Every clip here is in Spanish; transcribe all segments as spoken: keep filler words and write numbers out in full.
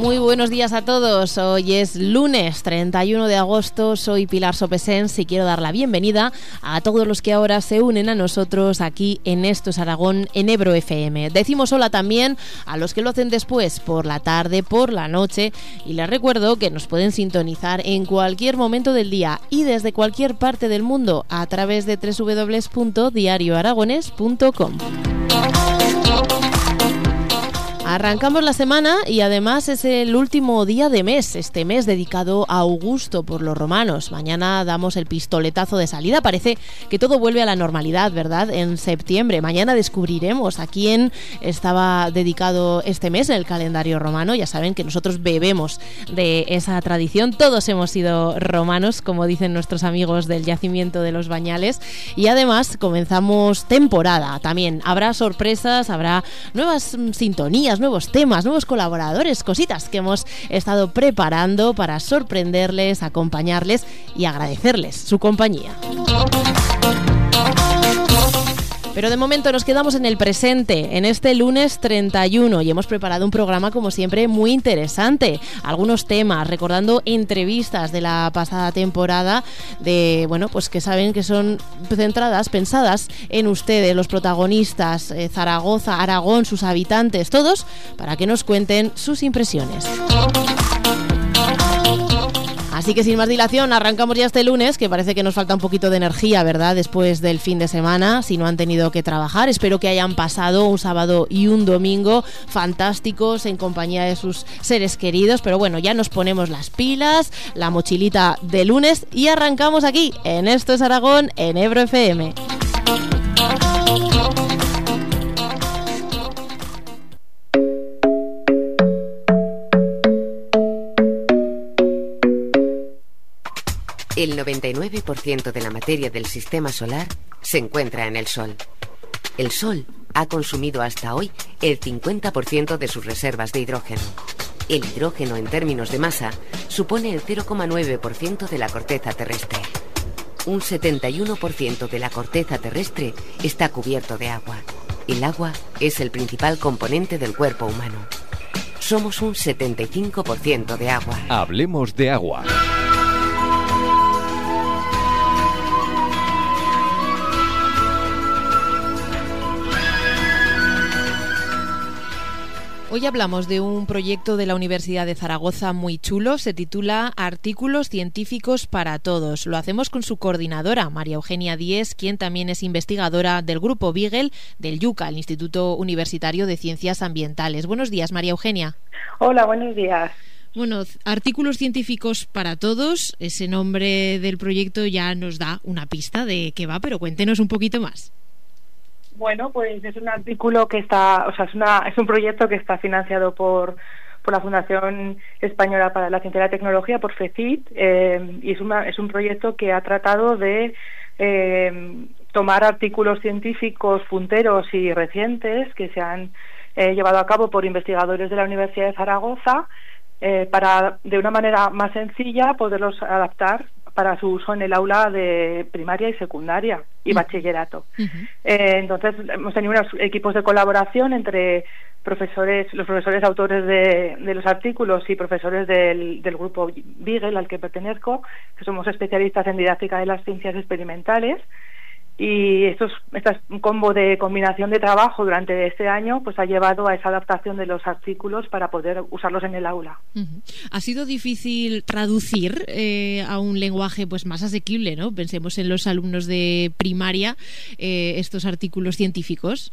Muy buenos días a todos. Hoy es lunes treinta y uno de agosto. Soy Pilar Sopesens y quiero dar la bienvenida a todos los que ahora se unen a nosotros aquí en Esto es Aragón, en Ebro F M. Decimos hola también a los que lo hacen después, por la tarde, por la noche. Y les recuerdo que nos pueden sintonizar en cualquier momento del día y desde cualquier parte del mundo a través de doble u doble u doble u punto diario aragonés punto com. Arrancamos la semana y además es el último día de mes, este mes dedicado a Augusto por los romanos. Mañana damos el pistoletazo de salida. Parece que todo vuelve a la normalidad, ¿verdad? En septiembre. Mañana descubriremos a quién estaba dedicado este mes en el calendario romano. Ya saben que nosotros bebemos de esa tradición. Todos hemos sido romanos, como dicen nuestros amigos del yacimiento de los Bañales. Y además comenzamos temporada. También habrá sorpresas, habrá nuevas sintonías, nuevos temas, nuevos colaboradores, cositas que hemos estado preparando para sorprenderles, acompañarles y agradecerles su compañía. Pero de momento nos quedamos en el presente, en este lunes treinta y uno, y hemos preparado un programa, como siempre, muy interesante. Algunos temas, recordando entrevistas de la pasada temporada, de bueno, pues que saben que son centradas, pensadas en ustedes, los protagonistas, eh, Zaragoza, Aragón, sus habitantes, todos, para que nos cuenten sus impresiones. Así que sin más dilación, arrancamos ya este lunes, que parece que nos falta un poquito de energía, ¿verdad? Después del fin de semana, si no han tenido que trabajar. Espero que hayan pasado un sábado y un domingo fantásticos en compañía de sus seres queridos. Pero bueno, ya nos ponemos las pilas, la mochilita de lunes y arrancamos aquí, en Esto es Aragón, en Ebro F M. El noventa y nueve por ciento de la materia del sistema solar se encuentra en el Sol. El Sol ha consumido hasta hoy el cincuenta por ciento de sus reservas de hidrógeno. El hidrógeno, en términos de masa, supone el cero coma nueve por ciento de la corteza terrestre. Un setenta y uno por ciento de la corteza terrestre está cubierto de agua. El agua es el principal componente del cuerpo humano. Somos un setenta y cinco por ciento de agua. Hablemos de agua. Hoy hablamos de un proyecto de la Universidad de Zaragoza muy chulo, se titula Artículos Científicos para Todos. Lo hacemos con su coordinadora, María Eugenia Díez, quien también es investigadora del Grupo Beagle del IUCA, el Instituto Universitario de Ciencias Ambientales. Buenos días, María Eugenia. Hola, buenos días. Bueno, Artículos Científicos para Todos, ese nombre del proyecto ya nos da una pista de qué va, pero cuéntenos un poquito más. Bueno, pues es un artículo que está, o sea, es una es un proyecto que está financiado por por la Fundación Española para la Ciencia y la Tecnología, por FECIT, eh, y es una es un proyecto que ha tratado de eh, tomar artículos científicos punteros y recientes que se han eh, llevado a cabo por investigadores de la Universidad de Zaragoza eh, para, de una manera más sencilla, poderlos adaptar para su uso en el aula de primaria y secundaria y bachillerato. Uh-huh. Eh, entonces hemos tenido unos equipos de colaboración entre profesores, los profesores autores de, de los artículos y profesores del, del grupo Beagle al que pertenezco, que somos especialistas en didáctica de las ciencias experimentales. Y estos, este combo de combinación de trabajo durante este año pues ha llevado a esa adaptación de los artículos para poder usarlos en el aula. Uh-huh. Ha sido difícil traducir eh, a un lenguaje pues más asequible, ¿no? Pensemos en los alumnos de primaria eh, estos artículos científicos.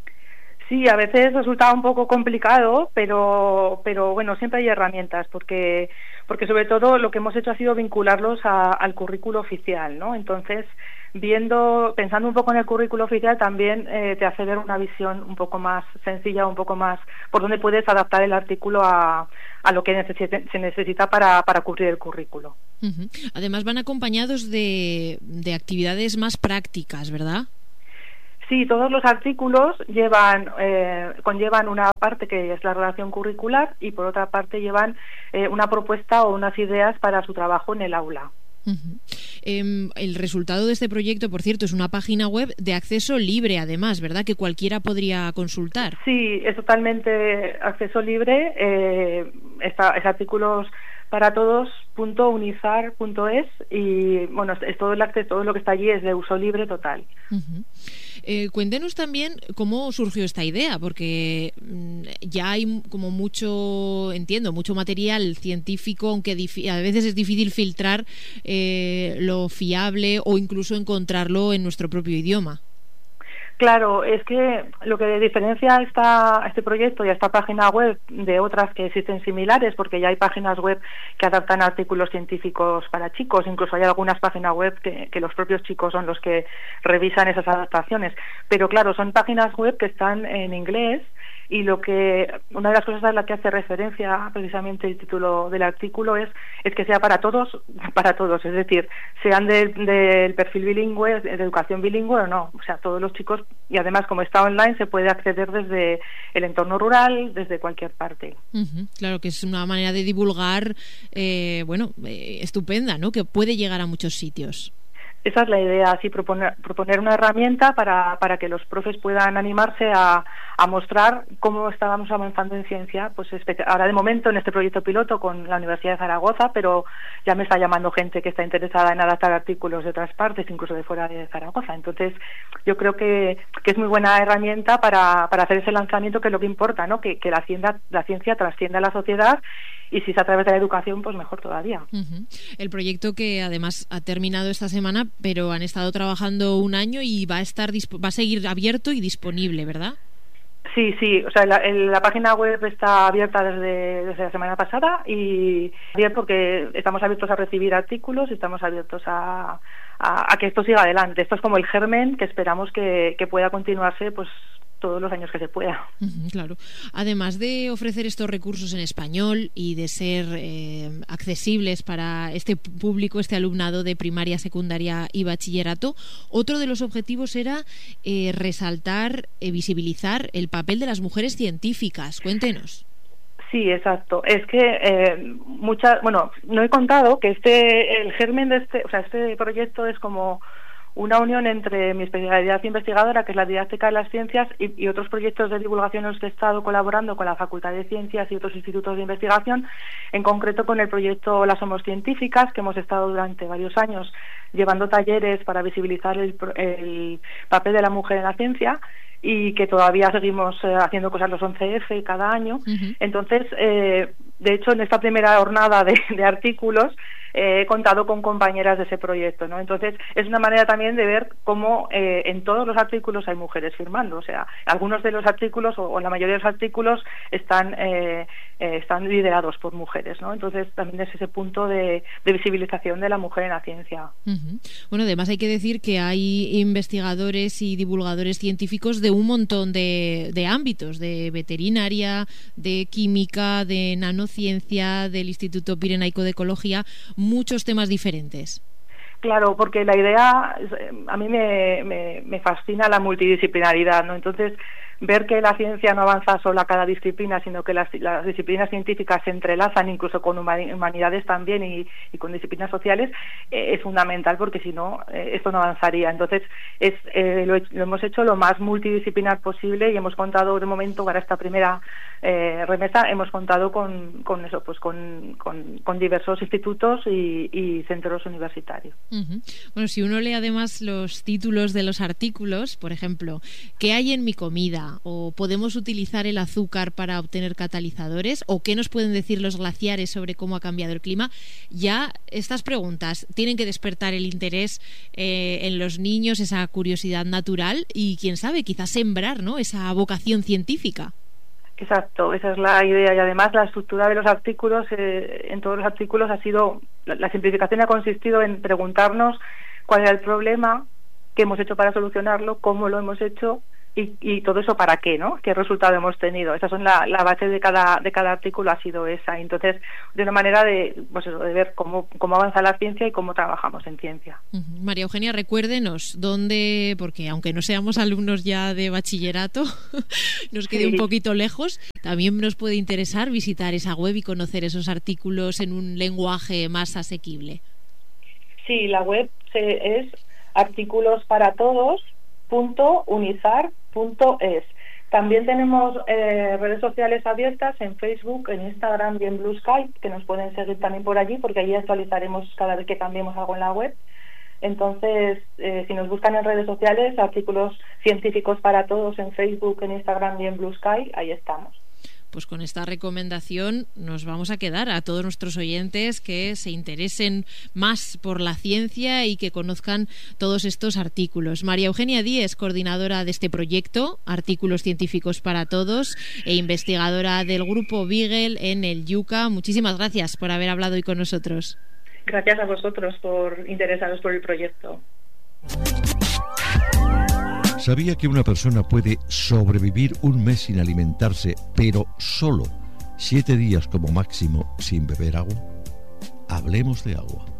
Sí, a veces resulta un poco complicado, pero pero bueno, siempre hay herramientas, porque porque sobre todo lo que hemos hecho ha sido vincularlos a, al currículo oficial, ¿no? Entonces, viendo, pensando un poco en el currículo oficial, también eh, te hace ver una visión un poco más sencilla, un poco más por donde puedes adaptar el artículo a, a lo que necesite, se necesita para, para cubrir el currículo. Uh-huh. Además van acompañados de, de actividades más prácticas, ¿verdad? Sí, todos los artículos llevan eh, conllevan una parte que es la relación curricular y por otra parte llevan eh, una propuesta o unas ideas para su trabajo en el aula. Uh-huh. Eh, el resultado de este proyecto, por cierto, es una página web de acceso libre, además, ¿verdad? Que cualquiera podría consultar. Sí, es totalmente acceso libre. Eh, está, es artículos para todos punto unizar punto es y bueno, es todo el acceso, todo lo que está allí es de uso libre total. Uh-huh. Eh, cuéntenos también cómo surgió esta idea, porque mmm, ya hay como mucho, entiendo, mucho material científico, aunque a veces es difícil filtrar eh, lo fiable o incluso encontrarlo en nuestro propio idioma. Claro, es que lo que diferencia esta, este proyecto y esta página web de otras que existen similares, porque ya hay páginas web que adaptan artículos científicos para chicos, incluso hay algunas páginas web que, que los propios chicos son los que revisan esas adaptaciones, pero claro, son páginas web que están en inglés. Y lo que una de las cosas a la que hace referencia precisamente el título del artículo es es que sea para todos, para todos, es decir, sean del, del perfil bilingüe, de educación bilingüe o no, o sea, todos los chicos, y además como está online se puede acceder desde el entorno rural, desde cualquier parte. Uh-huh. Claro que es una manera de divulgar, eh, bueno, eh, estupenda, ¿no? Que puede llegar a muchos sitios. Esa es la idea, así proponer, proponer una herramienta para, para que los profes puedan animarse a, a mostrar cómo estábamos avanzando en ciencia. Pues ahora de momento en este proyecto piloto con la Universidad de Zaragoza, pero ya me está llamando gente que está interesada en adaptar artículos de otras partes, incluso de fuera de Zaragoza. Entonces yo creo que, que es muy buena herramienta para, para hacer ese lanzamiento, que es lo que importa, ¿no? Que, que la, ciencia, la ciencia trascienda a la sociedad. Y si es a través de la educación, pues mejor todavía. Uh-huh. El proyecto que además ha terminado esta semana, pero han estado trabajando un año y va a estar va a seguir abierto y disponible, ¿verdad? Sí, sí, o sea, la, la página web está abierta desde, desde la semana pasada y bien porque estamos abiertos a recibir artículos y estamos abiertos a, a, a que esto siga adelante. Esto es como el germen que esperamos que, que pueda continuarse, pues todos los años que se pueda. Uh-huh, claro. Además de ofrecer estos recursos en español y de ser eh, accesibles para este público, este alumnado de primaria, secundaria y bachillerato, otro de los objetivos era eh, resaltar, eh, visibilizar el papel de las mujeres científicas. Cuéntenos. Sí, exacto. Es que eh, muchas, bueno, no he contado que este, el germen de este, o sea, este proyecto es como una unión entre mi especialidad investigadora, que es la didáctica de las ciencias, y, y otros proyectos de divulgación en los que he estado colaborando con la Facultad de Ciencias y otros institutos de investigación, en concreto con el proyecto Las Somos Científicas, que hemos estado durante varios años llevando talleres para visibilizar el, el papel de la mujer en la ciencia, y que todavía seguimos eh, haciendo cosas los once efe cada año. Uh-huh. Entonces, eh, de hecho, en esta primera jornada de, de artículos eh, he contado con compañeras de ese proyecto, ¿no? Entonces, es una manera también de ver cómo eh, en todos los artículos hay mujeres firmando. O sea, algunos de los artículos, o, o la mayoría de los artículos, están eh, eh, están liderados por mujeres, ¿no? Entonces, también es ese punto de, de visibilización de la mujer en la ciencia. Uh-huh. Bueno, además hay que decir que hay investigadores y divulgadores científicos de un montón de, de ámbitos, de veterinaria, de química, de nanociencia, del Instituto Pirenaico de Ecología, muchos temas diferentes. Claro, porque la idea, a mí me, me, me fascina la multidisciplinaridad, ¿no? Entonces, ver que la ciencia no avanza sola a cada disciplina, sino que las, las disciplinas científicas se entrelazan incluso con humanidades también y, y con disciplinas sociales, eh, es fundamental, porque si no, eh, esto no avanzaría. Entonces, es eh, lo, lo hemos hecho lo más multidisciplinar posible y hemos contado de momento para esta primera eh, remesa, hemos contado con, con eso, pues con, con, con diversos institutos y, y centros universitarios. Uh-huh. Bueno, si uno lee además los títulos de los artículos, por ejemplo, ¿qué hay en mi comida? ¿O podemos utilizar el azúcar para obtener catalizadores? ¿O qué nos pueden decir los glaciares sobre cómo ha cambiado el clima? Ya estas preguntas tienen que despertar el interés eh, en los niños, esa curiosidad natural y, quién sabe, quizás sembrar, ¿no?, esa vocación científica. Exacto, esa es la idea. Y además la estructura de los artículos, eh, en todos los artículos ha sido, la, la simplificación ha consistido en preguntarnos cuál era el problema, qué hemos hecho para solucionarlo, cómo lo hemos hecho y, y todo eso para qué, ¿no? ¿Qué resultado hemos tenido? Esa son la, la base de cada de cada artículo, ha sido esa. Entonces, de una manera de, pues eso, de ver cómo, cómo avanza la ciencia y cómo trabajamos en ciencia. Uh-huh. María Eugenia, recuérdenos dónde, porque aunque no seamos alumnos ya de bachillerato, nos quede sí. un poquito lejos, también nos puede interesar visitar esa web y conocer esos artículos en un lenguaje más asequible. Sí, la web es artículos para todos punto unizar punto es. También tenemos eh, redes sociales abiertas en Facebook, en Instagram y en Blue Sky, que nos pueden seguir también por allí, porque allí actualizaremos cada vez que cambiemos algo en la web. Entonces, eh, si nos buscan en redes sociales, artículos científicos para todos en Facebook, en Instagram y en Blue Sky, ahí estamos. Pues con esta recomendación nos vamos a quedar a todos nuestros oyentes que se interesen más por la ciencia y que conozcan todos estos artículos. María Eugenia Díez, coordinadora de este proyecto, Artículos Científicos para Todos, e investigadora del Grupo Beagle en el Yuca. Muchísimas gracias por haber hablado hoy con nosotros. Gracias a vosotros por interesaros por el proyecto. ¿Sabía que una persona puede sobrevivir un mes sin alimentarse, pero solo siete días como máximo sin beber agua? Hablemos de agua.